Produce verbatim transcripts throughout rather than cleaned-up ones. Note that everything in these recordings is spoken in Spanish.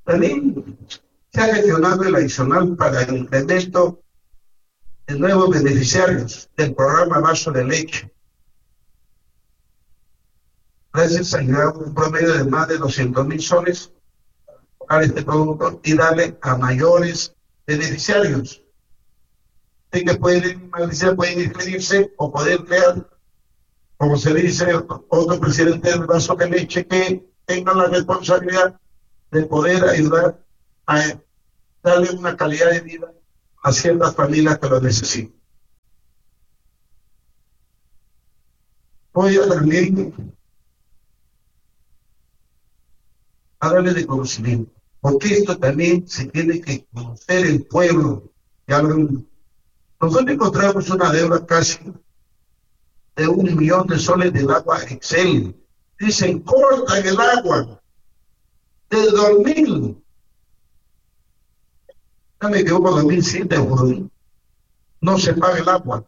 También se ha gestionado el adicional para el incremento de nuevos beneficiarios del programa Vaso de Leche. Gracias a llegar un promedio de más de doscientos mil soles para este producto y darle a mayores beneficiarios. Así que pueden, pueden inscribirse o poder crear, como se dice, otro presidente del Vaso de Leche que tenga la responsabilidad de poder ayudar a darle una calidad de vida a ciertas familias que lo necesitan. Voy a también a darle de conocimiento, porque esto también se tiene que conocer el pueblo. Ya lo, nosotros encontramos una deuda casi de un millón de soles del agua Excel. Dicen, cortan el agua de dos mil. Ya me quedo con dos mil siete, no se paga el agua.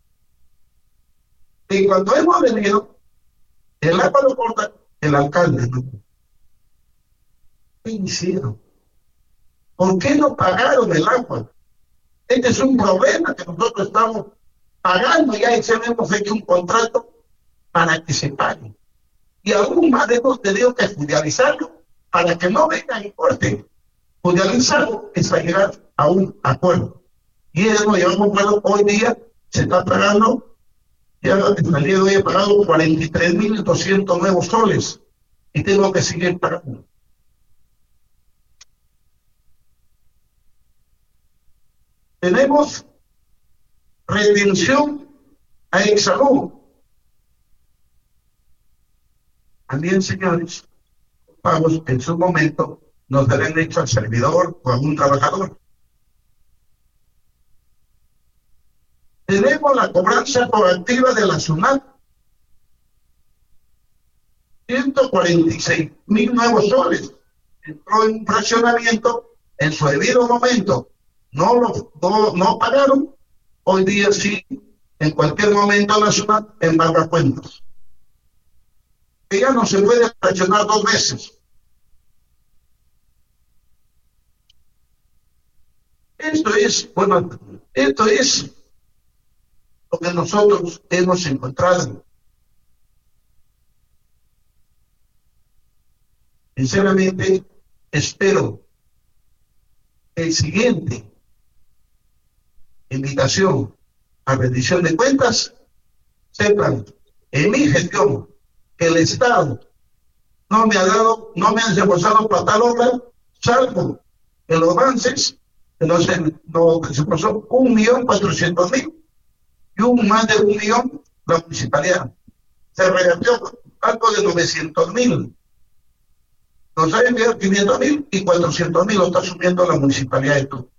Y cuando hemos venido, el agua lo corta el alcalde, ¿no? ¿Qué hicieron? ¿Por qué no pagaron el agua? Este es un problema que nosotros estamos pagando, ya hemos hecho un contrato para que se pague. Y aún más hemos tenido que judicializarlo para que no vengan y corten. Judicializarlo es a llegar a un acuerdo. Y eso llevamos un acuerdo. Hoy día se está pagando, ya en el día de hoy he pagado cuarenta y tres mil doscientos nuevos soles y tengo que seguir pagando. Tenemos retención a Exsalud. También, señores, pagos en su momento nos darán hecho al servidor o a un trabajador. Tenemos la cobranza proactiva de la SUNAT. ciento cuarenta y seis mil nuevos soles. Entró en un fraccionamiento en su debido momento. No lo no, no pagaron. Hoy día sí, en cualquier momento la SUNAT embarga cuentas. Que ya no se puede fraccionar dos veces. Esto es, bueno, esto es lo que nosotros hemos encontrado. Sinceramente, espero que el siguiente invitación a rendición de cuentas sepan en mi gestión que el Estado no me ha dado, no me han desembolsado para tal obra, salvo que los avances que nos no, desembolsó un millón cuatrocientos mil y un más de un millón la municipalidad. Se regateó algo de novecientos mil. Nos ha enviado quinientos mil y cuatrocientos mil lo está asumiendo la municipalidad de Tucumán.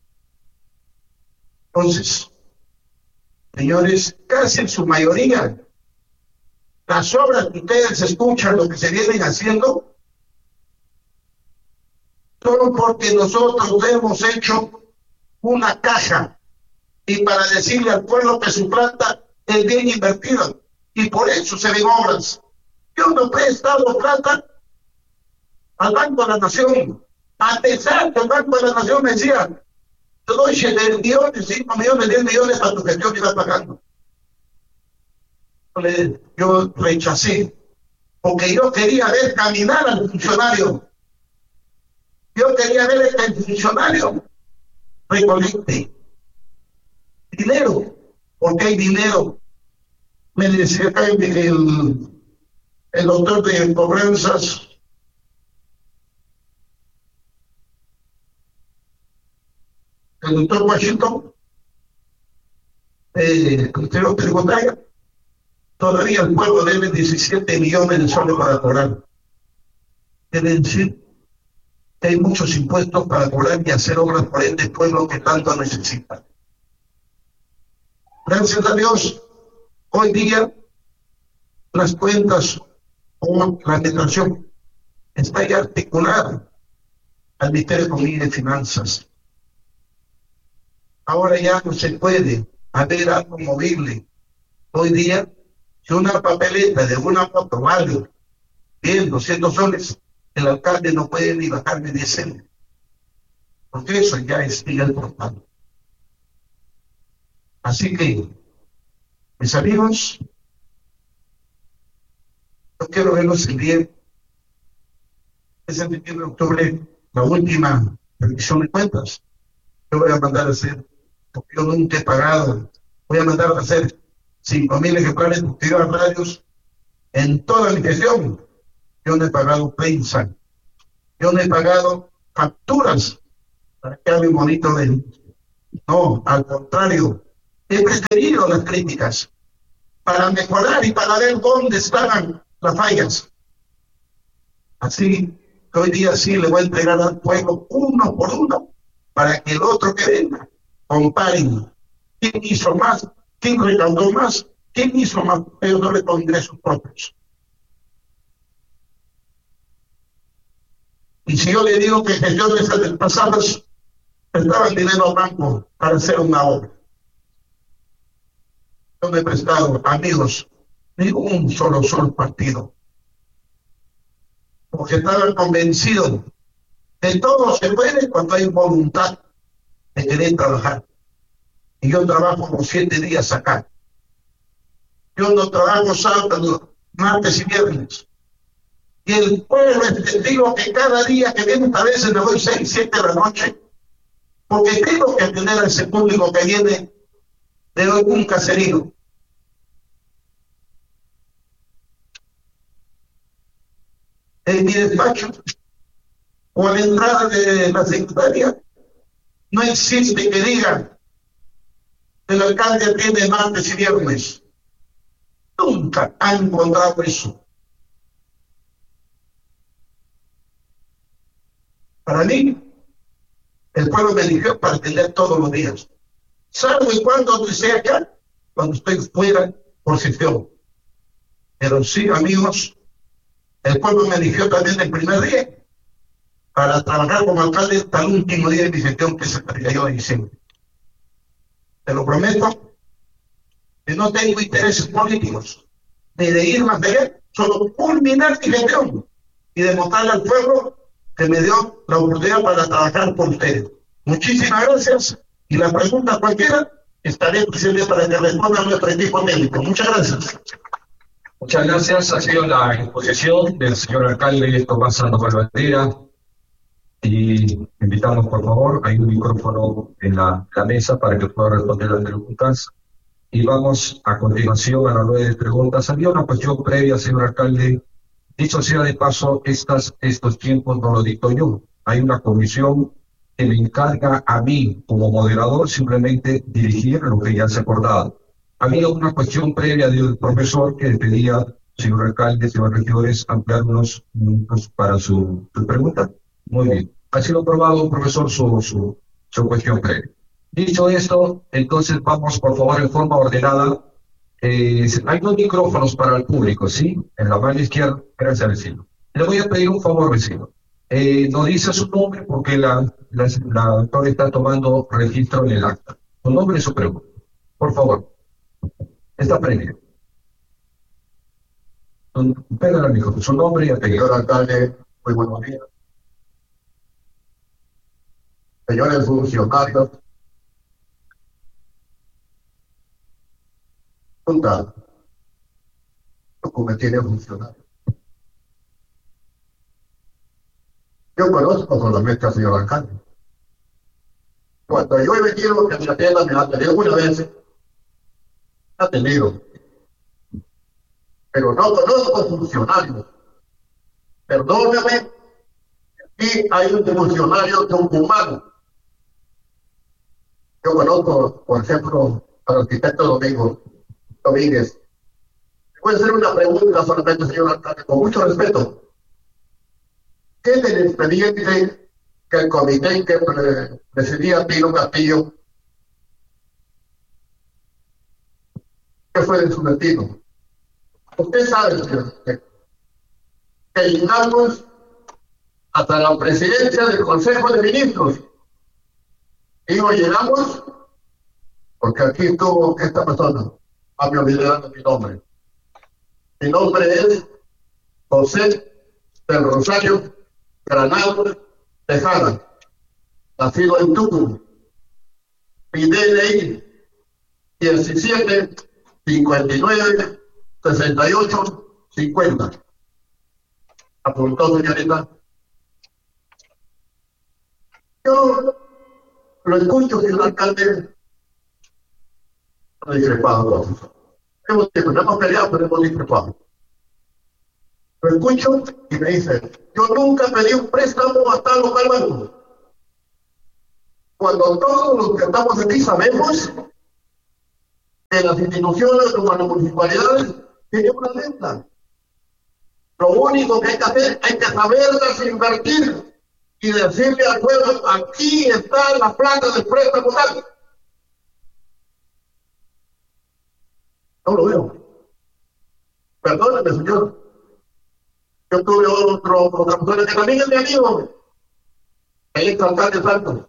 Entonces, señores, casi en su mayoría, las obras que ustedes escuchan, lo que se vienen haciendo, solo porque nosotros hemos hecho una caja y para decirle al pueblo que su plata es bien invertida y por eso se ven obras. Yo no he prestado plata al Banco de la Nación, a pesar que el Banco de la Nación me decía, te doy siete millones, cinco millones, diez millones para tu gestión que vas pagando. Yo rechacé, porque yo quería ver caminar al funcionario. Yo quería ver que el funcionario recolecte dinero, porque hay dinero. Me decía el, el doctor de cobranzas, el doctor Washington, eh, el doctor tributario, todavía el pueblo debe diecisiete millones de soles para cobrar. Quiere decir que hay muchos impuestos para cobrar y hacer obras por este pueblo que tanto necesita. Gracias a Dios, hoy día las cuentas o la administración está ya articulada al Ministerio de Economía y Finanzas. Ahora ya no se puede haber algo movible. Hoy día, si una papeleta de una foto vale bien doscientos soles, el alcalde no puede ni bajarme diez céntimos, porque eso ya es nivel portal. Así que, mis amigos, yo quiero verlos el día de septiembre, octubre, la última revisión de cuentas. Yo voy a mandar a hacer, porque yo nunca he pagado, voy a mandar a hacer cinco mil ejemplares de actividades radios en toda mi gestión. Yo no he pagado prensa, yo no he pagado facturas para que hable bonito de él. No, al contrario, he preferido las críticas para mejorar y para ver dónde estaban las fallas. Así que hoy día sí le voy a entregar al pueblo uno por uno para que el otro que venga comparen quién hizo más, quién recaudó más, quién hizo más, pero no le con ingresos propios. Y si yo le digo que gestiones del pasado prestaban dinero al banco para hacer una obra, yo no he prestado, amigos, ni un solo sol partido, porque estaban convencidos de todo se puede cuando hay voluntad de querer trabajar. Y yo trabajo los siete días acá. Yo no trabajo sábado, martes y viernes. Y el pueblo es testigo que cada día que viene, a veces me voy seis, siete de la noche, porque tengo que atender a ese público que viene de algún caserío. En mi despacho o a la entrada de la secretaría no existe que diga que el alcalde tiene martes y viernes. Nunca ha encontrado eso. Para mí, el pueblo me eligió para atender todos los días. Salvo y cuando estoy acá, cuando estoy fuera por gestión. Pero sí, amigos, el pueblo me eligió también el primer día para trabajar como alcalde hasta el último día de mi gestión, que es el treinta y uno de diciembre. Te lo prometo, que no tengo intereses políticos, ni de ir más allá, solo culminar mi gestión y demostrarle al pueblo que me dio la oportunidad para trabajar por ustedes. Muchísimas gracias, y la pregunta cualquiera, estaré presente para que responda a nuestro equipo técnico. Muchas gracias. Muchas gracias. Ha sido la exposición del señor alcalde Tomás Sandoval Bandera. Y invitamos, por favor, hay un micrófono en la, la mesa para que pueda responder las preguntas. Y vamos a continuación a la rueda de preguntas. Había una cuestión previa, señor alcalde. Dicho sea de paso, estas, estos tiempos no lo dicto yo. Hay una comisión que me encarga a mí, como moderador, simplemente dirigir lo que ya se ha acordado. Había una cuestión previa del profesor que le pedía, señor alcalde, señor regidores, ampliar unos minutos para su, su pregunta. Muy bien. Ha sido aprobado, profesor, su, su, su cuestión previa. Dicho esto, entonces vamos, por favor, en forma ordenada. Eh, hay dos micrófonos para el público, ¿sí? En la mano izquierda, gracias, vecino. Le voy a pedir un favor, vecino. Eh, no dice su nombre porque la, la, la doctora está tomando registro en el acta. Su nombre y su pregunta. Por favor. Está prendido. Pégale al micrófono. Su nombre y apellido. Señor alcalde, muy buenos días. Señores funcionarios, junta, ¿cómo me tiene funcionario? Yo conozco solamente al señor alcalde. Cuando yo he venido que me atienda, me ha atendido alguna vez, me ha atendido. Pero no conozco funcionarios. Perdóname, aquí hay un funcionario de un humano. Yo conozco, por ejemplo, al arquitecto Domingo Domínguez. Voy a hacer una pregunta solamente, señor alcalde, con mucho respeto. ¿Qué es el expediente que el comité que pre presidía Pino Castillo, qué fue de su destino? Usted sabe, señor, que llegamos hasta la presidencia del Consejo de Ministros. Digo, llegamos porque aquí estuvo esta persona, a mi olvidando mi nombre. Mi nombre es José del Rosario Granados Tejada, nacido en Tucumán. Mi D N I diecisiete cincuenta y nueve sesenta y ocho cincuenta. Apuntó, señorita. Yo lo escucho, señor alcalde, no discrepado. Hemos, hemos peleado, pero hemos discrepado. Lo escucho y me dice, yo nunca pedí un préstamo a tal local banco. Cuando todos los que estamos aquí sabemos que las instituciones como las municipalidades tienen una deuda. Lo único que hay que hacer, hay que saberlas invertir y decirle al pueblo, aquí está la plata del préstamo tal. No lo veo. Perdóneme, señor. Yo tuve otro, otra persona que también es mi amigo, el ex alcalde Santos.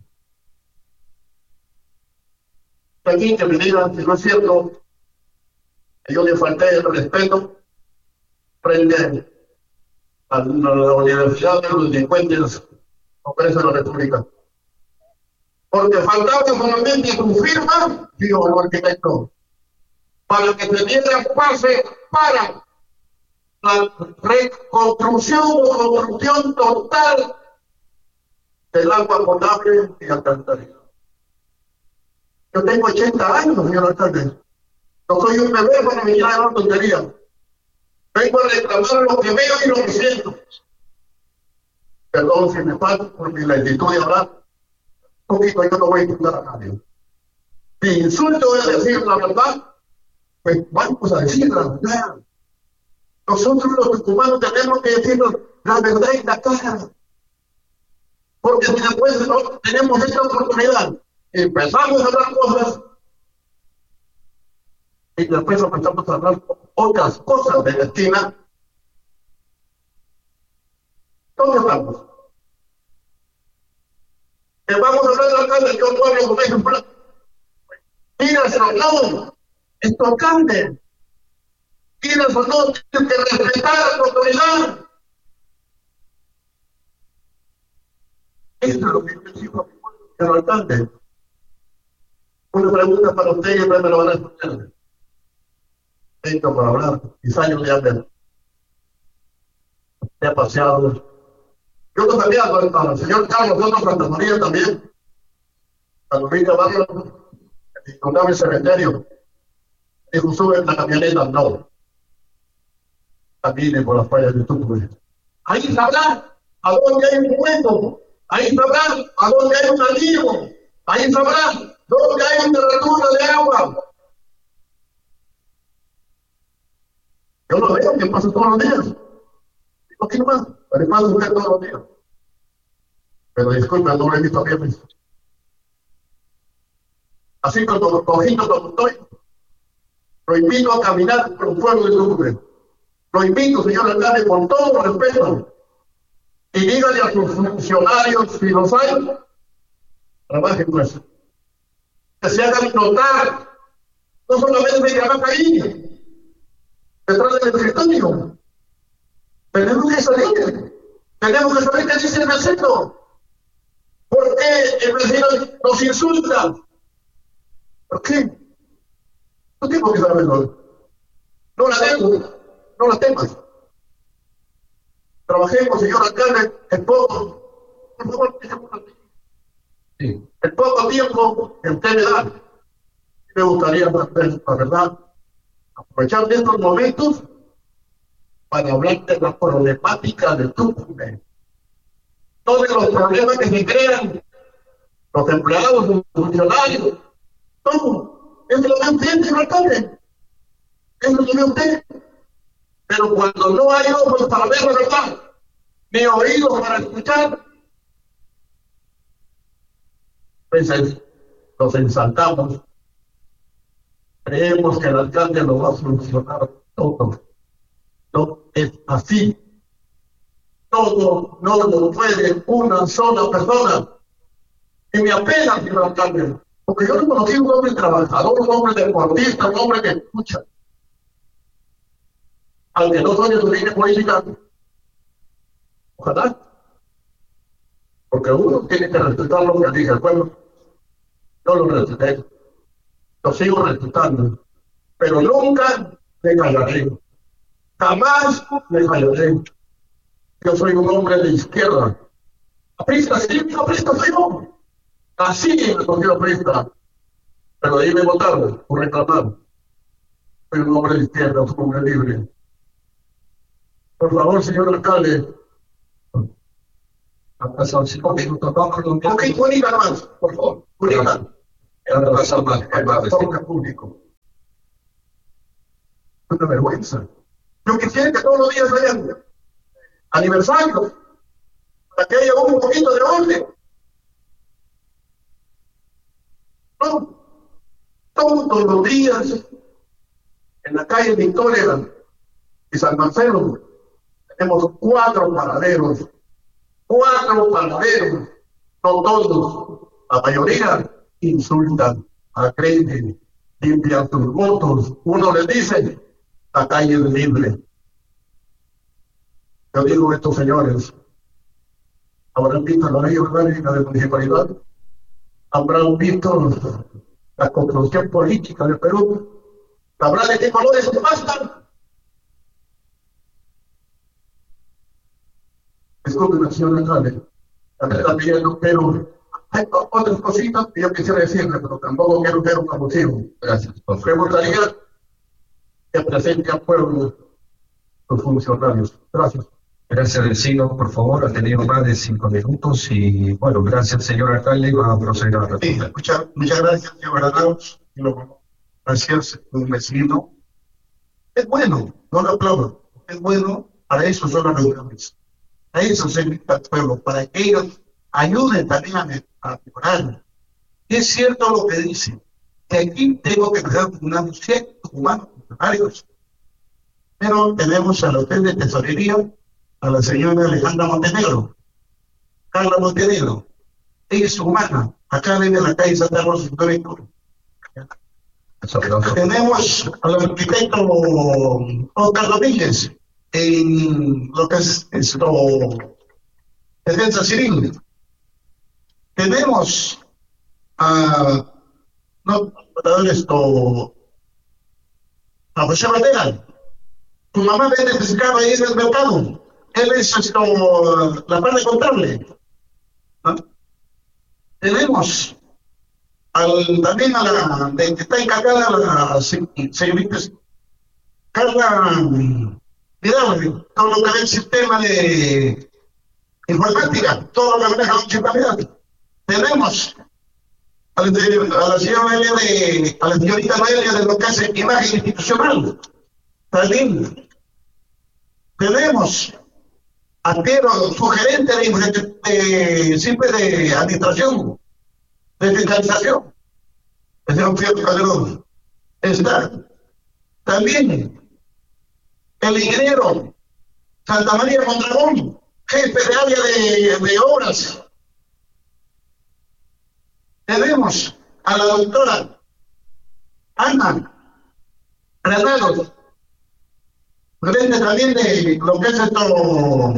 Aquí que me digan si no es cierto que yo le falté el respeto frente a la Universidad de los Delincuentes Congreso de la República. Porque faltaba solamente su firma, digo el arquitecto, para que se diera pase para la reconstrucción o construcción total del agua potable y alcantarillado. Yo tengo ochenta años, señor alcalde. No soy un bebé para venir a la tontería. Vengo a reclamar lo que veo y lo que siento. Perdón si me falta por mi lentitud de hablar. Un poquito yo no voy a insultar a nadie. Si insulto es decir la verdad, pues vamos a decir la verdad. Nosotros los tucumanos tenemos que decirnos la verdad en la cara. Porque si después no tenemos esta oportunidad, empezamos a hablar cosas y después empezamos a hablar otras cosas de la esquina. ¿Dónde estamos? Que vamos a hablar de la calle, yo no hablo con ejemplo. Mira, no, es tocante. Quieras o no, tienes que respetar a tu autoridad. Eso es lo que yo digo, señor alcalde. Una pregunta para usted y después me lo van a escuchar. Vengo para hablar, quizá yo le hable. Me ha paseado. Yo lo sabía al señor Carlos, nosotros Santa María también. Cuando vine a barrio, encontraba el cementerio. Dijo, sube en la camioneta, no. Camine por las fallas de Tucumán. Ahí sabrá a dónde hay un cuento. Ahí sabrá a dónde hay un anillo. Ahí sabrá dónde hay una herradura de agua. Yo lo veo que pasa todos los días. Digo, ¿qué más? Me pasa usted todos los días. Pero disculpe, no lo he visto bien. Así como cojito como estoy, lo invito a caminar por un pueblo de Tucumán. Lo invito, señor alcalde, con todo respeto, y dígale a sus funcionarios, si los hay, trabajen pues, que se hagan notar, no solamente que trabaja ahí, detrás del escritorio. Tenemos que salir, tenemos que saber qué dice el vecino. ¿Por qué el vecino nos insulta? ¿Por qué? No tengo que saberlo. No la tengo. No las temas. Trabajemos, señor alcalde, en poco. Por favor, sí. En poco tiempo que usted me da. Me gustaría, la verdad, aprovechar de estos momentos para hablar de la problemática de Tucumán. Todos los problemas que se crean, los empleados, los funcionarios, todo. Eso lo ve usted, señor alcalde. Eso lo ve usted. Pero cuando no hay ojos para ver la verdad, ni oídos para escuchar, pues nos ensaltamos. Creemos que el alcalde lo va a solucionar todo. No es así. Todo no lo puede una sola persona. Y me apena, señor alcalde, porque yo no conocí un hombre trabajador, un hombre deportista, un hombre que escucha. Aunque no soy de su línea política, ojalá, porque uno tiene que respetar lo que diga el pueblo. Yo lo respeté, lo sigo respetando, pero nunca me callaré, jamás me callaré. Yo soy un hombre de izquierda. Aprista, sí, aprista soy yo. Así me cogió aprista, pero ahí me votaron por reclamar. Soy un hombre de izquierda, soy un hombre libre. Por favor, señor alcalde. Ha pasado cinco minutos, vamos con un Ok, única más, por favor, única. Ya pasa más, El transporte público. Es una vergüenza. Yo quisiera que todos los días vayan aniversarios, para que haya un poquito de orden. No, todos los días en la calle Victoria y San Marcelo tenemos cuatro paraderos, cuatro paraderos, no todos, la mayoría insultan, agreden, limpian sus votos. Uno les dice, la calle es libre. Yo digo a estos señores, habrán visto la ley orgánica de municipalidad, habrán visto la construcción política del Perú, sabrán de qué colores bastan. Disculpen, señor alcalde, está pidiendo, pero hay otras cositas que yo quisiera decirle, pero tampoco quiero ver un abusivo. Gracias, por favor. Me gustaría que presente al pueblo los funcionarios. Gracias. Gracias, vecino, por favor, ha tenido más de cinco minutos y, bueno, gracias, señor alcalde, va a proceder a la Sí, respuesta. muchas, muchas gracias, señor Granados. Y lo- Gracias, un vecino. Es bueno, no lo aplaudo. Es bueno, para eso son las reuniones. A eso se invita al pueblo, para que ellos ayuden también a, me- a mejorar. Y es cierto lo que dicen, que aquí tengo que crear unos ciertos humanos funcionarios. Pero tenemos al hotel de tesorería a la señora Alejandra Montenegro, Carla Montenegro. Ella es humana, acá vive en la calle Santa Rosa, en Torino. Eso, aplauso. Tenemos al arquitecto Oscar Domínguez en lo que es esto, defensa civil. Tenemos a, no, perdón, esto, a José Bandera. Tu mamá vende pescado ahí en el mercado. Él es esto, la parte contable. ¿No? Tenemos al, también a la de que está encargada la se- señorita Carla Vidal, todo lo que es el sistema de informática, todo lo que maneja la municipalidad. Tenemos a la, a la señora Noelia de, a la señorita Noelia de lo que es imagen institucional. También tenemos a Piero, su gerente de, infra- de, siempre de administración, de fiscalización, el señor Piero Calderón. Está también el ingeniero Santa María Mondragón, jefe de área de, de obras. Tenemos a la doctora Ana Granados, gerente también de lo que es esto,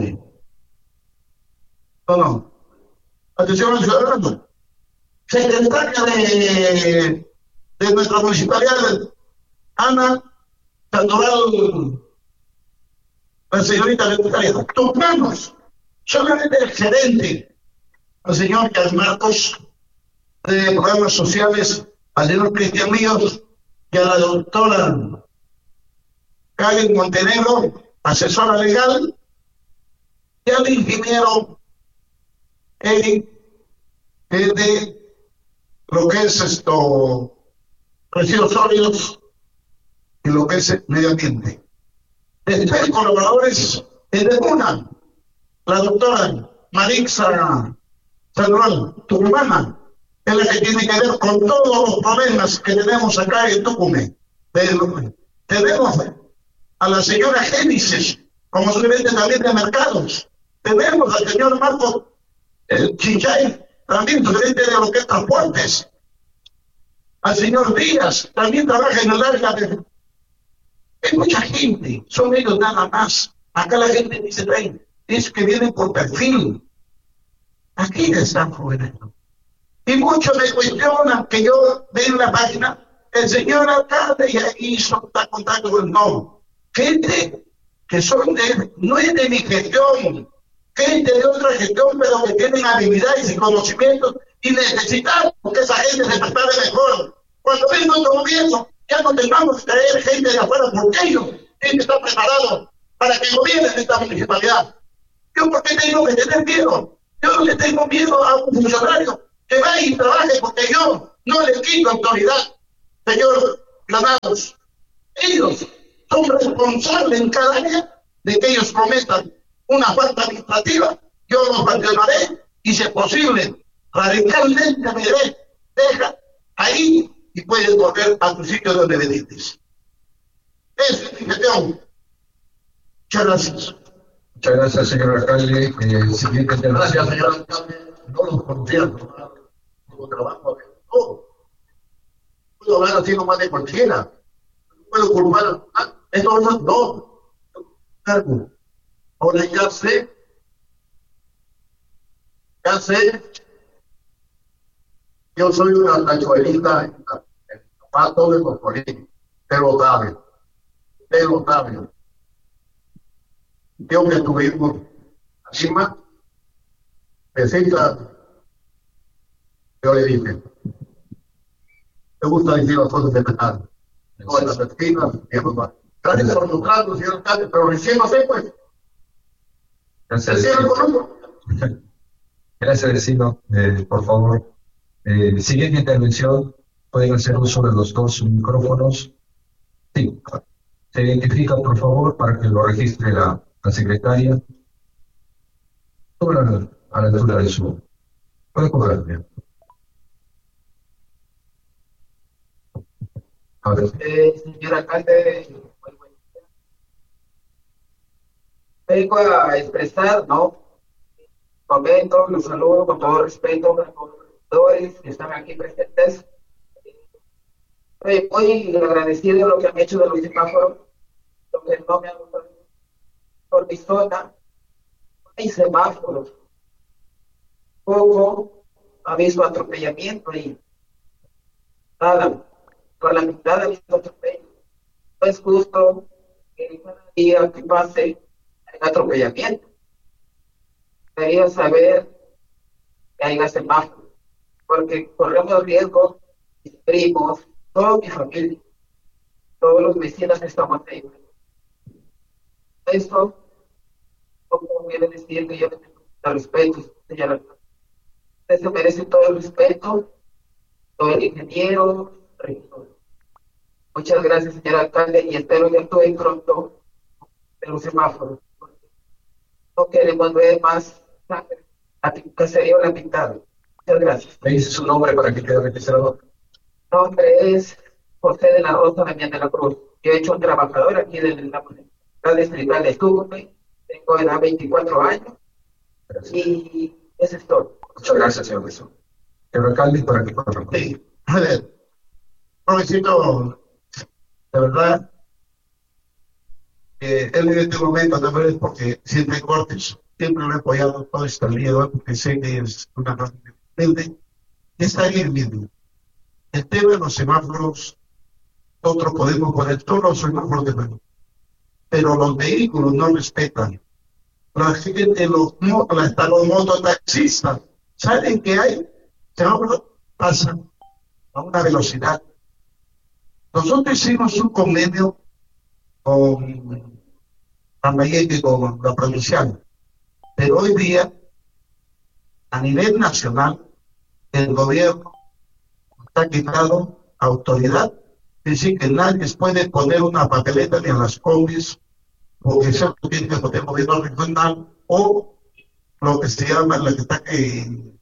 no, no, atención al ciudadano, secretaria de, de nuestra municipalidad, Ana Sandoval, la señorita secretaria, tus manos, solamente el gerente, el señor Carlos Marcos, de programas sociales, al señor Cristian Míos y a la doctora Karen Montenegro, asesora legal, y al ingeniero Eric, que es de lo que es esto, residuos sólidos y lo que es medio ambiente. Después, colaboradores de una, la doctora Marixa Sandoval, tucumana, es la que tiene que ver con todos los problemas que tenemos acá en Tucumán. Tenemos a la señora Génesis como gerente también de mercados. Tenemos al señor Marco eh, Chinchay, también gerente de lo que es transportes. Al señor Díaz, también trabaja en el área de... Hay mucha gente, son ellos nada más. Acá la gente dice, ven, es que vienen por perfil. Aquí están jóvenes. Y muchos me cuestionan que yo veo en la página, el señor alcalde ya hizo, está contando con no. Gente que son de, no es de mi gestión, gente de otra gestión, pero que tienen habilidades y conocimientos y necesitamos que esa gente se prepare mejor. Cuando venga otro gobierno, ya no tengamos que traer gente de afuera, porque ellos tienen que estar preparados para que gobiernen esta municipalidad. Yo, ¿por qué tengo que tener miedo? Yo no le tengo miedo a un funcionario que vaya y trabaje, porque yo no le quito autoridad, señor Granados. Ellos son responsables en cada día de que ellos cometan una falta administrativa. Yo los sancionaré y, si es posible, radicalmente me diré, deja ahí y puedes volver a tu sitio donde veniste. Esa es mi gestión. Muchas gracias. Muchas gracias, señor alcalde. Eh, siguiente tema. Gracias, señor alcalde. No los conocía, como trabajo. No. Puedo hablar así nomás de cualquiera. No puedo culpar. Ah, esto no, no. Cargo. Ahora ya sé. Ya sé. Yo soy una tachuelita en el zapato de los políticos. Usted lo sabe. Usted lo sabe. Yo que estuvimos encima, necesita, yo le dije, me gusta decir las cosas de verdad, no en las esquinas, y en los barrios. Gracias por los tratos, señor alcalde, pero recién no sé, pues. Gracias, recién lo conozco. Gracias, vecino. Eh, por favor, eh, siguiente intervención, pueden hacer uso de los dos micrófonos. Sí, se identifica, por favor, para que lo registre la, la secretaria. Sobre la, a la altura de su. Puede cobrarme. A ver. Eh, señor alcalde, muy buen día. Vengo a expresar, ¿no? Comento, los saludo con todo respeto a todos los regidores que están aquí presentes. Estoy muy agradecido de lo que han hecho de los semáforos, lo que no me han gustado por mi zona. Hay semáforos. Poco ha visto atropellamiento y nada. Por la mitad de mis atropellos. No es justo que cada día que pase hay atropellamiento. Debería saber que hay semáforos, porque corremos riesgo, mis primos, toda mi familia, todos los vecinos que estamos ahí. Esto, ¿cómo quiere decir que yo le tengo respeto, señora? Usted se merece todo el respeto, todo el ingeniero, regidor. Muchas gracias, señor alcalde, y espero que actúe pronto en los semáforos. No queremos ver más sangre a caserío lamentable. Muchas gracias. Me dice su nombre para que quede registrado. Mi nombre es José de la Rosa Damián de la Cruz. Yo he hecho un trabajador aquí de la Municipalidad Distrital de Tucumán. Tengo edad veinticuatro años. Gracias. Y eso es todo. Muchas gracias, señor Jesús. Señor alcalde, para que pueda. Sí, a ver, jovencito, de verdad, eh, él en este momento también es porque siempre cortes, siempre lo he apoyado todo este día, porque sé que es una familia humilde, y está bien viendo. El tema de los semáforos, nosotros podemos poner todos los semáforos de nuevo, pero los vehículos no respetan. La gente, los, hasta los mototaxistas, saben que hay semáforos, pasan a una velocidad. Nosotros hicimos un convenio con Lambayeque y con la provincial, pero hoy día, a nivel nacional, el gobierno está quitando autoridad, es decir, que nadie puede poner una papeleta ni en las combis, porque eso tiene que poner el gobierno regional, o lo que se llama la que está en,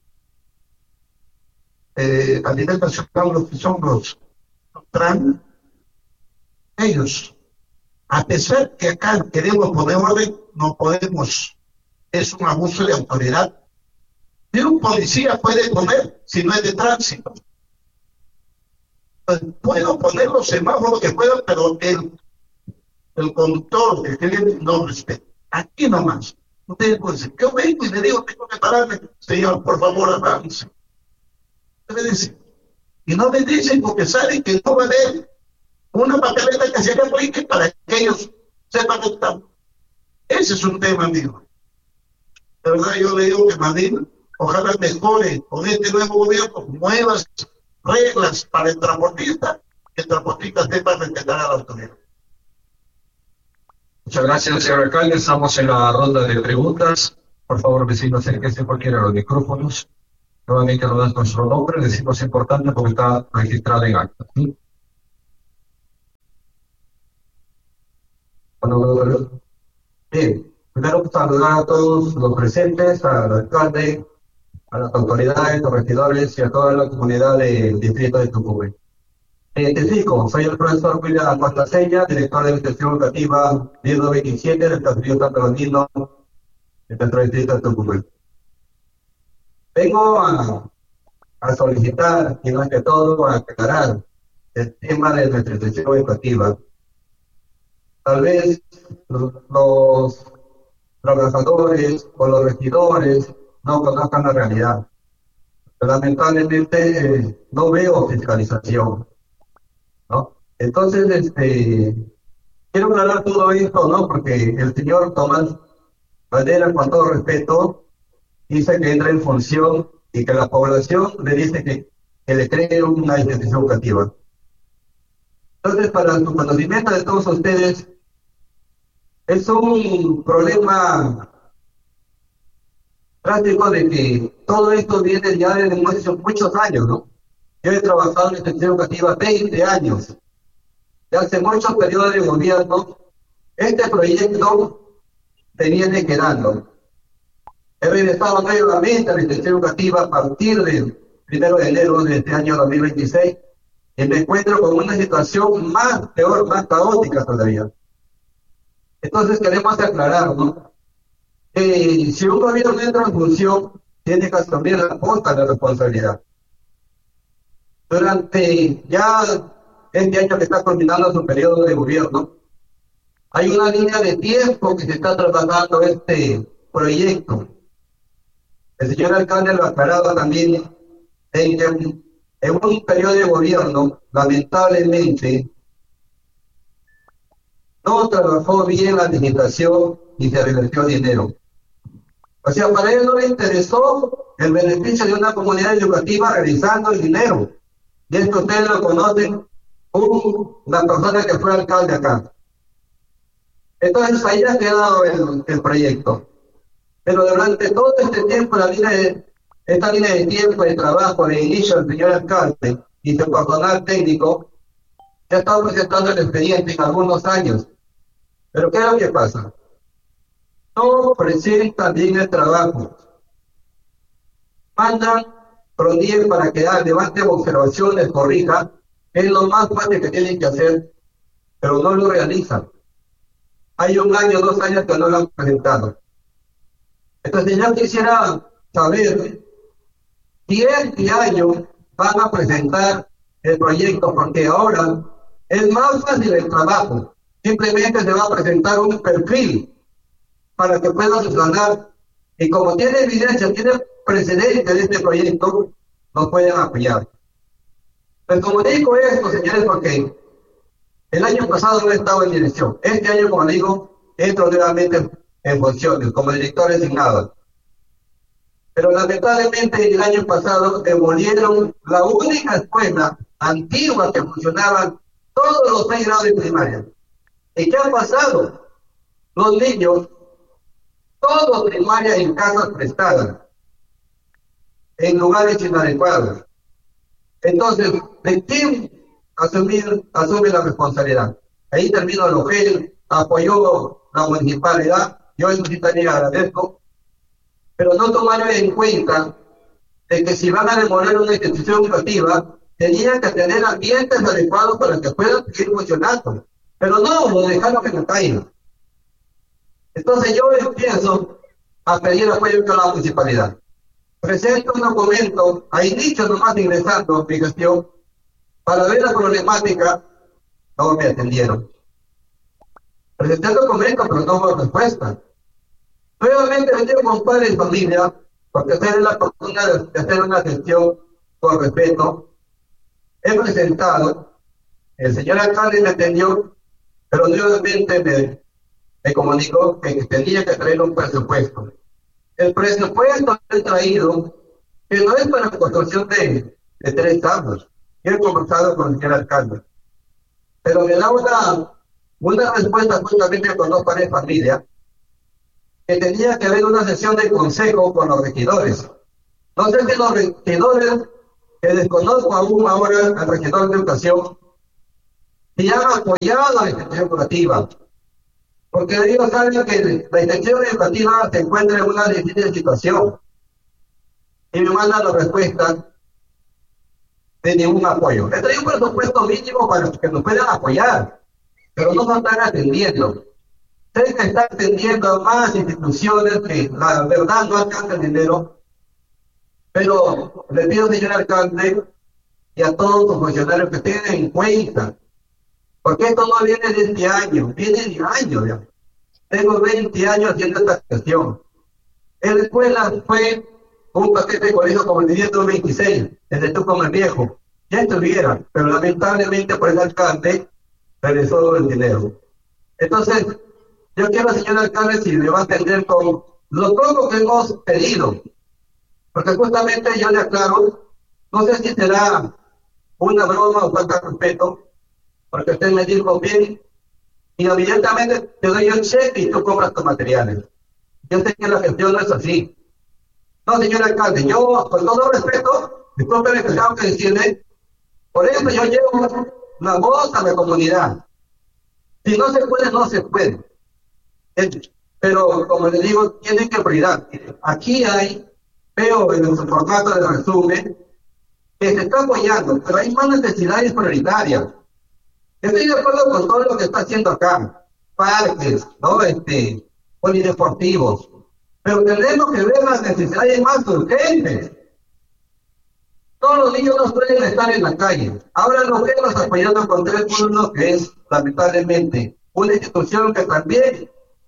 eh, a nivel nacional, lo que son los trans, ellos, a pesar que acá queremos poner orden, no podemos, es un abuso de autoridad. Y un policía puede poner, si no es de tránsito. Pues puedo poner los semáforos que puedan, pero el, el conductor, el cliente no respeta. Aquí nomás. Usted puede decir, yo vengo y le digo, tengo que pararme, señor, por favor, avance. Usted me dice, y no me dicen porque saben que no va a haber una papeleta que se aplique para que ellos sepan que están. Ese es un tema, amigo. De verdad, yo le digo que Madrid, ojalá mejore con este nuevo gobierno nuevas reglas para el transportista, que el transportista sepa respetar a la autoridad. Muchas gracias, señor alcalde. Estamos en la ronda de preguntas. Por favor, vecinos, acérquense cualquiera de los micrófonos. Nuevamente nos das nuestro nombre, decimos importante porque está registrado en acta. ¿Sí? Bueno, bien, primero saludar a todos los presentes, al alcalde, a las autoridades, los regidores y a toda la comunidad del distrito de Tucumán. Me identifico, soy el profesor William Acosta Seña, director de la Institución Educativa diez veintisiete del Castillo Santo Bernardino, en nuestro distrito de Tucumán. Vengo a, a solicitar, y más que todo, a aclarar el tema de nuestra institución educativa. Tal vez los, los trabajadores o los regidores no conozcan la realidad. Pero lamentablemente eh, no veo fiscalización, ¿no? Entonces, este, quiero aclarar todo esto, ¿no? Porque el señor Tomás Valera, con todo respeto, dice que entra en función y que la población le dice que, que le cree una institución educativa. Entonces, para su conocimiento de todos ustedes, es un problema práctico de que todo esto viene ya desde muchos, muchos años, ¿no? Yo he trabajado en la institución educativa veinte años. De hace muchos periodos de gobierno, este proyecto se viene quedando. He regresado nuevamente a la institución educativa a partir del primero de enero de este año dos mil veintiséis y me encuentro con una situación más peor, más caótica todavía. Entonces queremos aclarar, ¿no? Eh, si un gobierno entra en función, tiene que asumir la posta de responsabilidad. Durante ya este año que está culminando su periodo de gobierno, hay una línea de tiempo que se está trabajando este proyecto. El señor alcalde lo ha aclarado también en que en un periodo de gobierno, lamentablemente, no trabajó bien la administración y se revirtió dinero. O sea, para él no le interesó el beneficio de una comunidad educativa realizando el dinero. Y esto ustedes lo conocen, un, la persona que fue alcalde acá. Entonces ahí ha quedado el, el proyecto. Pero durante todo este tiempo, la línea de, esta línea de tiempo de trabajo de inicio del señor alcalde y su personal técnico, ya estado presentando el expediente en algunos años. Pero ¿qué es lo que pasa? No presentan bien el trabajo. Mandan PRONIEC para que levanten observaciones, corrija, es lo más fácil que tienen que hacer, pero no lo realizan. Hay un año, dos años que no lo han presentado. Entonces yo quisiera saber si este año van a presentar el proyecto, porque ahora es más fácil el trabajo. Simplemente se va a presentar un perfil para que pueda subsanar, y como tiene evidencia, tiene precedente de este proyecto, nos pueden apoyar. Pues como digo esto, señores, porque el año pasado no he estado en dirección. Este año, como digo, entro nuevamente en funciones como director designado. Pero lamentablemente el año pasado demolieron la única escuela antigua que funcionaba todos los seis grados de primaria. ¿Y qué ha pasado? Los niños, todos primaria en casas prestadas, en lugares inadecuados. Entonces, ¿de quién asumir, asume la responsabilidad? Ahí termino el OGEL, apoyó la municipalidad, yo eso sí también agradezco, pero no tomaron en cuenta de que si van a demoler una institución educativa, tenían que tener ambientes adecuados para que puedan seguir funcionando. Pero no, lo dejaron en la calle. Entonces yo empiezo a pedir apoyo a la municipalidad. Presento un documento, a inicio nomás ingresando mi gestión, para ver la problemática, no me atendieron. Presenté el documento, pero no hubo respuesta. Nuevamente me tengo con padres y familia, porque ustedes la oportunidad de hacer una gestión con respeto. He presentado, el señor alcalde me atendió, pero nuevamente me, me comunicó que tenía que traer un presupuesto. El presupuesto que he traído, que no es para la construcción de, de tres años. Yo he conversado con el señor alcalde, pero me da una, una respuesta justamente con dos padres de familia, que tenía que haber una sesión de consejo con los regidores. No sé si los regidores, que desconozco aún ahora al regidor de educación, si han apoyado a la institución educativa, porque ellos saben que la institución educativa se encuentra en una difícil situación y me mandan la respuesta de ningún apoyo. Les traigo un presupuesto mínimo para que nos puedan apoyar, pero no nos están atendiendo. Sé que están atendiendo a más instituciones que la verdad no alcanzan dinero, pero le pido, señor alcalde, y a todos los funcionarios que tengan en cuenta, porque esto no viene de este año, viene de años ya. Tengo veinte años haciendo esta gestión. En la escuela fue un paquete de colegio como el ciento veintiséis, desde tú como el viejo. Ya estuviera, pero lamentablemente por el alcalde regresó el dinero. Entonces, yo quiero, señor alcalde, si me va a atender con lo poco que hemos pedido, porque justamente yo le aclaro, no sé si será una broma o falta de respeto, porque usted me dijo bien, y inmediatamente te doy un cheque y tú compras tus materiales. Yo sé que la gestión no es así. No, señor alcalde, yo, con todo respeto, discúlpeme que tengo que decirle, por eso yo llevo la voz a la comunidad. Si no se puede, no se puede. Pero, como le digo, tienen que priorizar. Aquí hay, veo en el formato de resumen, que se está apoyando, pero hay más necesidades prioritarias. Estoy de acuerdo con todo lo que está haciendo acá, parques, ¿no? Este, polideportivos, pero tenemos que ver las necesidades más urgentes. Todos los niños no pueden estar en la calle. Ahora nos vemos apoyando con tres turnos, que es, lamentablemente, una institución que también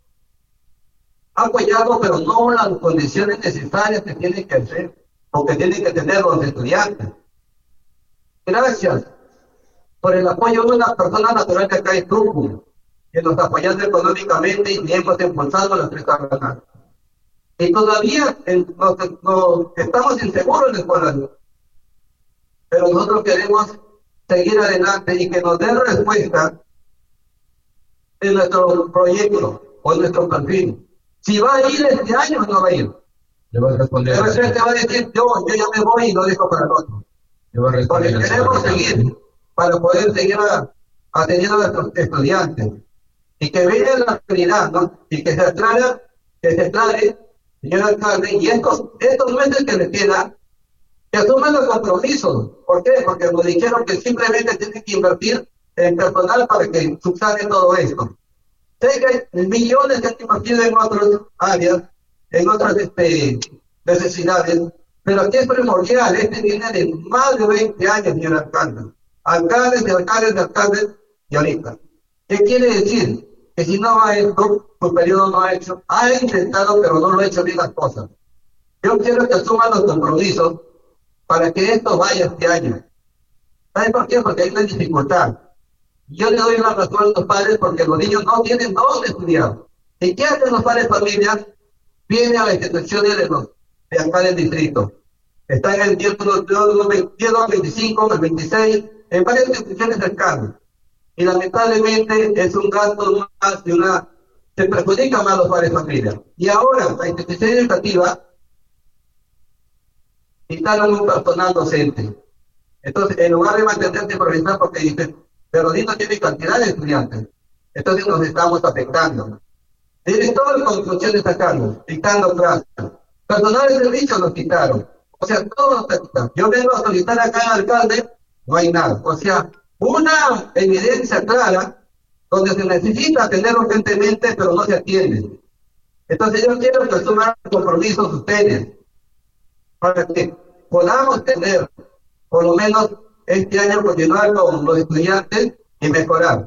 ha apoyado, pero no las condiciones necesarias que tienen que hacer, o que tienen que tener los estudiantes. Gracias por el apoyo de una persona natural que acá en Tucumán, que nos apoyando económicamente y hemos impulsado las tres carreras. Y todavía en, nos, nos, estamos inseguros en la escuela, pero nosotros queremos seguir adelante y que nos den respuesta en nuestro proyecto o en nuestro perfil. Si va a ir este año o no va a ir. Le va a responder. De repente va a decir, yo, yo ya me voy y lo dejo para el otro. Le va a responder. Porque queremos seguir para poder seguir a, atendiendo a nuestros estudiantes. Y que vean la realidad, ¿no? Y que se aclare, que se aclare, señor alcalde, y estos, estos meses que le quedan, que asuman los compromisos. ¿Por qué? Porque nos dijeron que simplemente tienen que invertir en personal para que subsane todo esto. Sé que hay millones que han invertido en otras áreas, en otras este, necesidades, pero aquí es primordial, este viene de más de veinte años, señor alcalde. Alcaldes de alcaldes de alcaldes y ahorita. ¿Qué quiere decir? Que si no va esto, su periodo no ha hecho, ha intentado, pero no lo ha hecho bien las cosas. Yo quiero que asuman los compromisos para que esto vaya este año. ¿Saben por qué? Porque hay una dificultad. Yo le doy la razón a los padres porque los niños no tienen dónde estudiar. ¿Y qué hacen los padres familias? Vienen a las instituciones de los de acá del distrito. Están en el diez, veinticinco, el veintiséis, en varias instituciones cercanas. Y lamentablemente es un gasto más de una... se perjudica más a los padres familias. Y ahora la institución educativa instalan un personal docente. Entonces, en lugar de mantenerse profesional, porque dicen, pero no tiene cantidad de estudiantes, entonces nos estamos afectando. Director de construcción de sacarnos, dictando clases. Personal de servicio nos quitaron. O sea, todo nos quitaron. Yo vengo a solicitar acá al alcalde, no hay nada. O sea, una evidencia clara donde se necesita atender urgentemente, pero no se atiende. Entonces yo quiero que asuman compromisos ustedes para que podamos tener, por lo menos este año, continuar con los estudiantes y mejorar.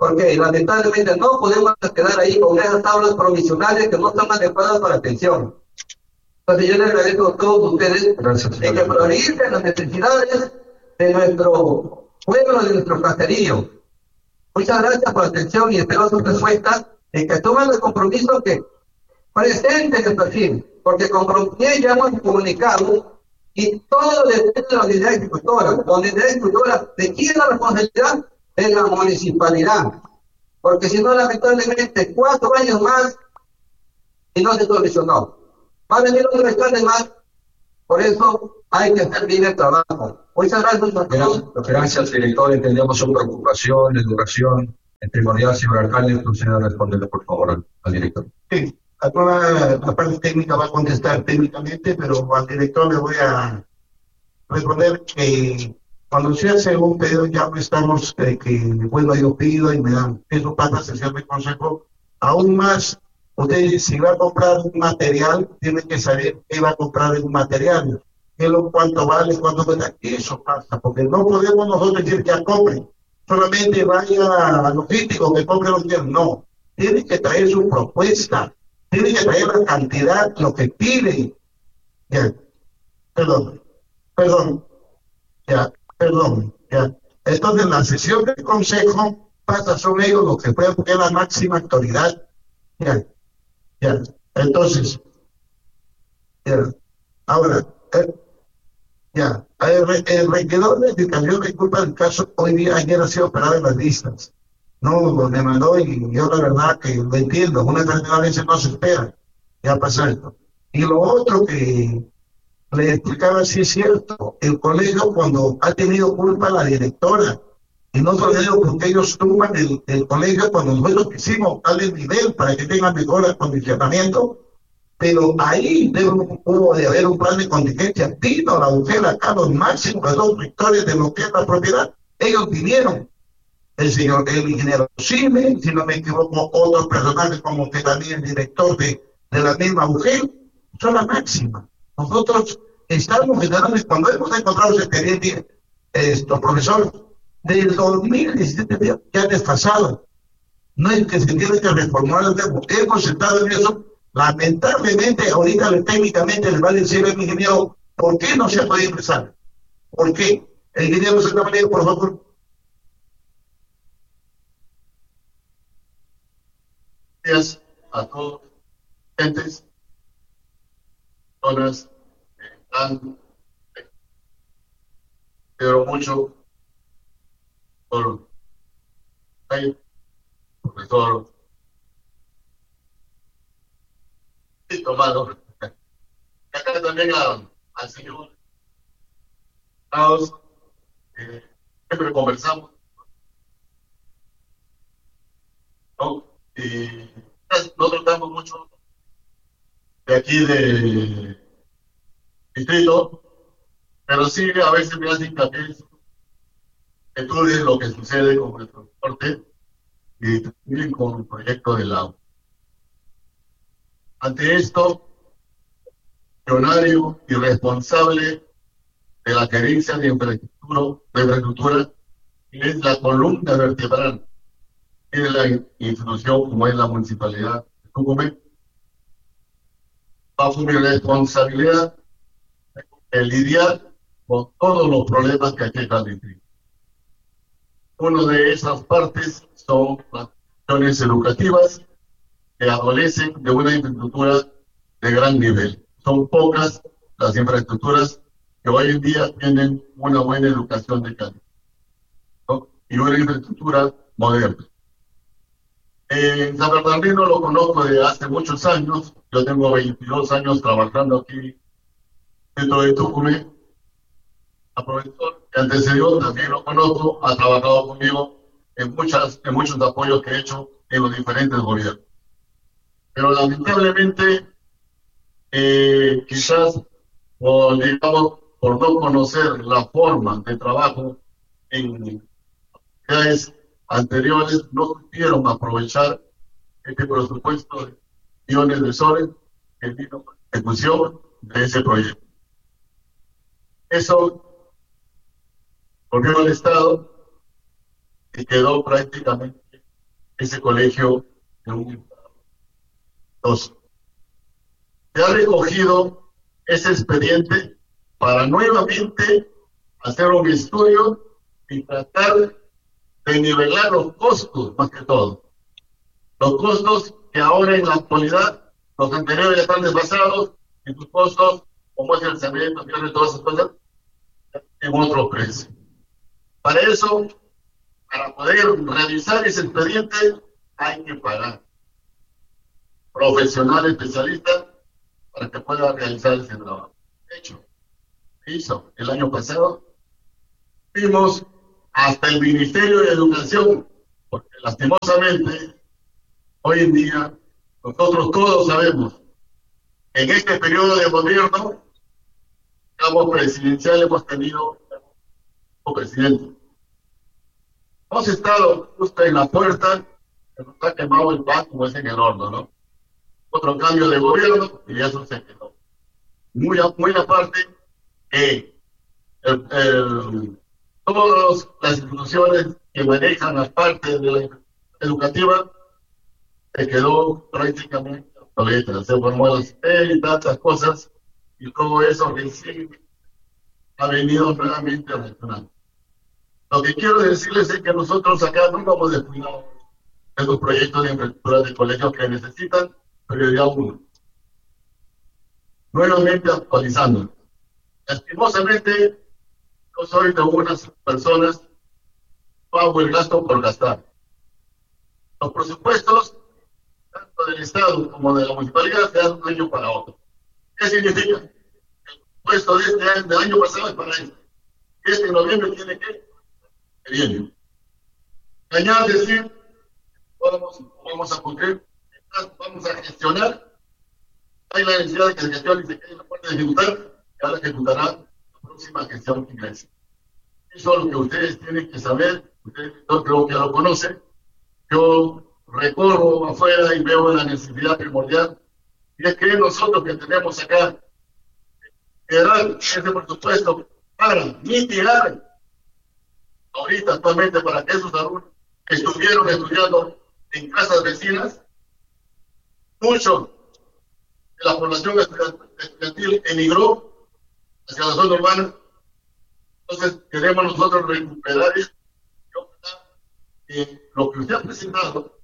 porque lamentablemente no podemos quedar ahí con esas tablas provisionales que no están adecuadas para atención. Entonces yo les agradezco a todos ustedes Gracias, de que prioricen las necesidades de nuestro pueblo, de nuestro caserío. Muchas gracias por la atención y espero sus respuestas y que tomen el compromiso que presenten el perfil, porque con Propiedad ya hemos comunicado y todo depende de la unidad ejecutora. La unidad ejecutora, ¿de quién es la responsabilidad? De la municipalidad, porque si no, lamentablemente, cuatro años más y no se solucionó. Va a venir otro alcalde más, por eso hay que hacer bien el trabajo. Muchas gracias a todos. Gracias, director. Entendemos su preocupación, educación, en primordial, señor alcalde, proceda a responderle, por favor, al, al director. Sí, a toda la parte técnica va a contestar técnicamente, pero al director le voy a responder que cuando se hace un pedido ya no estamos, eh, que bueno, yo pido y me dan, eso pasa a sesión de consejo. Aún más, usted si va a comprar un material, tiene que saber qué va a comprar en un material, qué lo, cuánto vale, cuánto cuesta. Eso pasa, porque no podemos nosotros decir que ya compren, solamente vaya a logístico que compre los bienes. No, tiene que traer su propuesta, tiene que traer la cantidad, lo que pide. Ya, perdón, perdón, ya. Perdón, ya. Entonces, la sesión del consejo pasa, son ellos los que pueden tener la máxima autoridad. Ya, ya. Entonces, ya. Ahora, eh, ya. El, el regidor de edificación de culpa del caso hoy día, ayer ha sido operado en las vistas. No, me mandó y yo la verdad que lo entiendo. Una enfermedad a veces no se espera. Ya pasa esto. Y lo otro que le explicaba, si es cierto, el colegio cuando ha tenido culpa la directora, y no solo porque ellos tumban el, el colegio cuando nosotros quisimos darle el nivel para que tengan mejor acondicionamiento, pero ahí debe, hubo de haber un plan de contingencia. Vino la mujer acá, los máximos, los dos rectores de lo que es la propiedad, ellos vinieron, el señor, el ingeniero Cime, si no me equivoco, otros personajes como que también el director de, de la misma mujer, son la máxima. Nosotros estamos generando, cuando hemos encontrado ese expediente, esto, profesor, del dos mil diecisiete ya desfasado. No es que se tiene que reformar el tiempo. Hemos sentado en eso. Lamentablemente, ahorita técnicamente le va a decir al ingeniero, ¿por qué no se ha podido empezar? ¿Por qué? El ingeniero se está poniendo, por favor. Gracias a todos, gentes, personas que han pero mucho por el profesor Tomado. Acá también a, al señor Caos, eh, siempre conversamos, ¿no? Y no tratamos mucho de aquí de distrito, pero sí a veces me hace hincapié estudien lo que sucede con el transporte y también con el proyecto del agua. Ante esto, funcionario y responsable de la gerencia de infraestructura, de infraestructura es la columna vertebral de la institución como es la municipalidad de Tucumán. Bajo mi responsabilidad el lidiar con todos los problemas que aquejan al distrito. Una de esas partes son las cuestiones educativas que adolecen de una infraestructura de gran nivel. Son pocas las infraestructuras que hoy en día tienen una buena educación de calidad, ¿no? Y una infraestructura moderna. En San Bernardino lo conozco desde hace muchos años. Yo tengo veintidós años trabajando aquí dentro de Tucumán. A profesor que antecedió también lo conozco, ha trabajado conmigo en, muchas, en muchos apoyos que he hecho en los diferentes gobiernos. Pero lamentablemente, eh, quizás, o digamos, por no conocer la forma de trabajo en actividades anteriores, no supieron aprovechar este presupuesto de millones de soles que vino a ejecución de ese proyecto. Eso volvió al Estado y quedó prácticamente ese colegio de un dos. Se ha recogido ese expediente para nuevamente hacer un estudio y tratar de nivelar los costos, más que todo. Los costos que ahora en la actualidad, los anteriores están desbasados, y sus costos, como es el cemento, y todas esas cosas, en otro precio. Para eso, para poder revisar ese expediente, hay que pagar profesional especialista para que pueda realizar ese trabajo. De hecho, hizo el año pasado, fuimos hasta el Ministerio de Educación, porque lastimosamente, hoy en día, nosotros todos sabemos, en este periodo de gobierno, digamos, presidencial, hemos tenido como presidente. Hemos estado justo en la puerta, que nos ha quemado el pan como es en el horno, ¿no? Otro cambio de gobierno y eso se quedó. Muy, muy aparte, que el, el, todas las instituciones que manejan las partes de la educativa se quedó prácticamente obsoleta. Se formó la C E P y tantas cosas, y todo eso que sí ha venido nuevamente a reaccionar. Lo que quiero decirles es que nosotros acá no vamos descuidados de los proyectos de infraestructura de colegios que necesitan prioridad uno. Nuevamente actualizando. Lastimosamente, yo soy de unas personas que pago el gasto por gastar. Los presupuestos, tanto del Estado como de la municipalidad, se dan de un año para otro. ¿Qué significa? El presupuesto de este año, del año pasado es para este. Este en noviembre tiene que viene. Mañana decir, vamos, vamos a cumplir, vamos a gestionar. Hay la necesidad de que se gestione y se quede en la parte de ejecutar, y ahora ejecutará la próxima gestión que ingrese. Eso es lo que ustedes tienen que saber, ustedes yo creo que ya lo conocen. Yo recorro afuera y veo la necesidad primordial, y es que nosotros que tenemos acá, generar ese presupuesto para mitigar ahorita actualmente para que esos alumnos que estuvieron estudiando en casas vecinas, mucho de la población estudiantil emigró hacia la zona urbana. Entonces queremos nosotros recuperar esto. Eh, lo que usted ha presentado,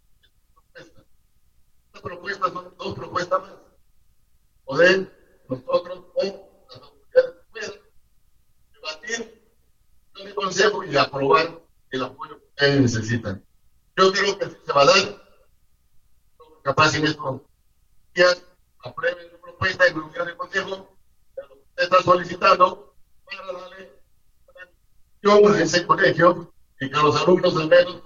estas propuestas son dos propuestas más. Poder nosotros o las autoridades puedan debatir en el consejo y aprobar el apoyo que ustedes necesitan. Yo creo que se va a dar, capaz en estos días aprueben su propuesta en reunión del consejo, pero lo que usted está solicitando para darle una atención a ese colegio y que los alumnos al menos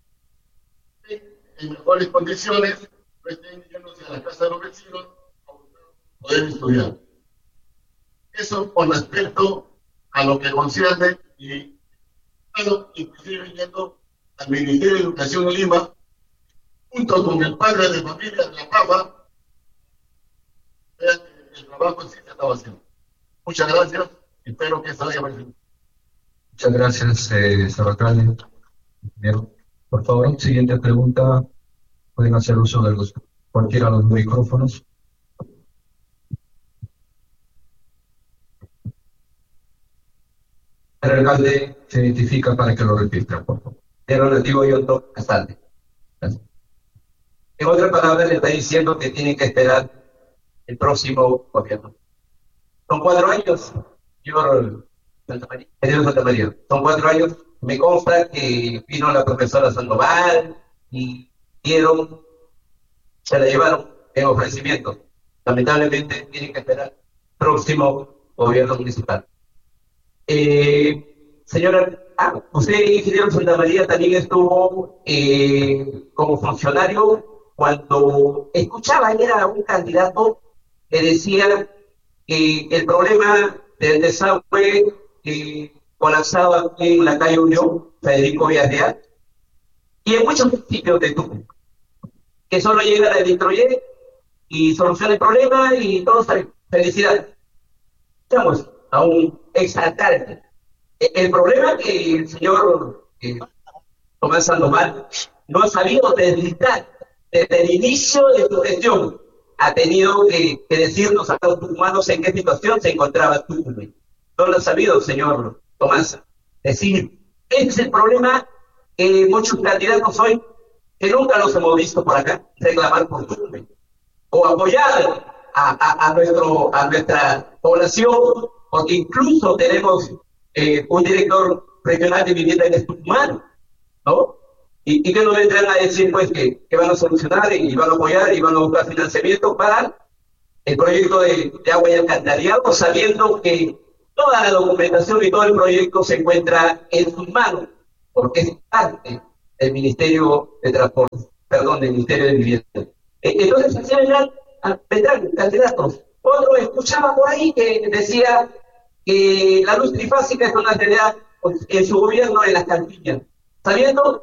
en mejores condiciones no estén yéndose a la casa de los vecinos para poder estudiar. Eso con respecto a lo que concierne y inclusive yendo al Ministerio de Educación de Lima, junto con el padre de familia de la Papa, vean que el trabajo en sí se estaba haciendo. Muchas gracias, espero que se vaya bien. Muchas gracias, eh, señor alcalde. Por favor, siguiente pregunta. Pueden hacer uso de los, cualquiera de los micrófonos. El alcalde se identifica para que lo repita, por favor. Pero les digo yo todo bastante. En otras palabras, le está diciendo que tienen que esperar el próximo gobierno. Son cuatro años, señor Santa María. Señor Santa María. Son cuatro años. Me consta que vino la profesora Sandoval y dieron, se la llevaron en ofrecimiento. Lamentablemente tienen que esperar el próximo gobierno municipal. Eh, señora, ah, usted, ingeniero Santa María, también estuvo eh, como funcionario cuando escuchaba, era un candidato que decía que el problema del desagüe eh, colapsaba en la calle Unión, Federico Villarreal, y en muchos municipios de Tucumán, que solo llega la Electroyet y soluciona el problema y todos salen. Felicidades. Estamos a un exaltar. El problema que el señor eh, Tomás Sandoval no ha sabido deslizar desde el inicio de su gestión. Ha tenido que, que decirnos a los tucumanos en qué situación se encontraba Tucumán. No lo ha sabido, señor Tomás, decir. Ese es el problema que muchos candidatos hoy, que nunca los hemos visto por acá, reclamar por Tucumán. O apoyar a, a, a, nuestro, a nuestra población, porque incluso tenemos eh, un director regional de vivienda en Tucumán, ¿no? Y, y que nos vendrán a decir pues que, que van a solucionar y van a apoyar y van a buscar financiamiento para el proyecto de, de agua y alcantarillado, sabiendo que toda la documentación y todo el proyecto se encuentra en sus manos, porque es parte del Ministerio de Transporte, perdón, del Ministerio de Vivienda. Entonces, así vendrán, vendrán candidatos. Otro escuchaba por ahí que decía que la luz trifásica es una realidad en su gobierno en las Campiñas, sabiendo